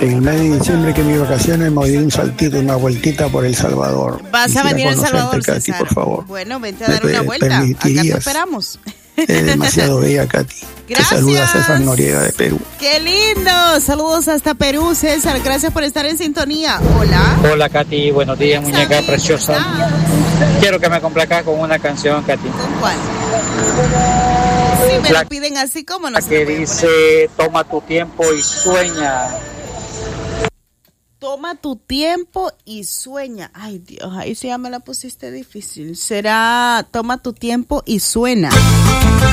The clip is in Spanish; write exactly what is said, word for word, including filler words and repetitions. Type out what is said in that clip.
En el mes de diciembre, que mis vacaciones, me voy un saltito, una vueltita por El Salvador. Vas Quisiera a venir a El Salvador, Katy, César. por favor. Bueno, vente a dar una vuelta. Acá te esperamos. Es demasiado bella, Katy. Gracias. Te saluda César Noriega de Perú. ¡Qué lindo! Saludos hasta Perú, César. Gracias por estar en sintonía. Hola. Hola, Katy. Buenos días, muñeca preciosa. Quiero que me complazcas con una canción, Katy. ¿Con cuál? Si me La lo piden así, como no se que lo voy a dice, poner. toma tu tiempo y sueña. Toma tu tiempo y sueña. Ay, Dios, ahí sí ya me la pusiste difícil. Será toma tu tiempo y suena.